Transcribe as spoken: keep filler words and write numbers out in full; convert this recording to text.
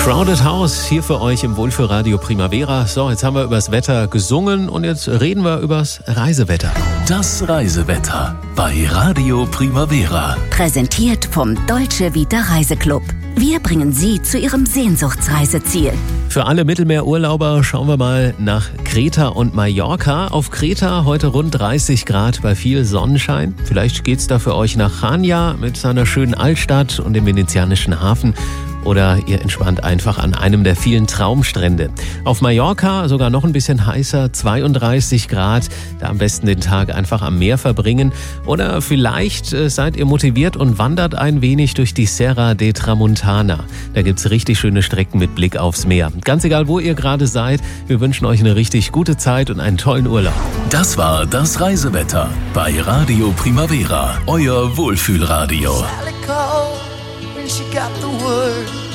Crowded House hier für euch im Wohlfühlradio Primavera. So, jetzt haben wir übers Wetter gesungen und jetzt reden wir übers Reisewetter. Das Reisewetter bei Radio Primavera. Präsentiert vom Dolce Vita Reiseclub. Wir bringen Sie zu Ihrem Sehnsuchtsreiseziel. Für alle Mittelmeerurlauber schauen wir mal nach Kreta und Mallorca. Auf Kreta heute rund dreißig Grad bei viel Sonnenschein. Vielleicht geht's da für euch nach Chania mit seiner schönen Altstadt und dem venezianischen Hafen. Oder ihr entspannt einfach an einem der vielen Traumstrände. Auf Mallorca sogar noch ein bisschen heißer, zweiunddreißig Grad. Da am besten den Tag einfach am Meer verbringen. Oder vielleicht äh, seid ihr motiviert und wandert ein wenig durch die Serra de Tramontana. Da gibt's richtig schöne Strecken mit Blick aufs Meer. Ganz egal, wo ihr gerade seid, wir wünschen euch eine richtig gute Zeit und einen tollen Urlaub. Das war das Reisewetter bei Radio Primavera, euer Wohlfühlradio. Sally called when she got the word.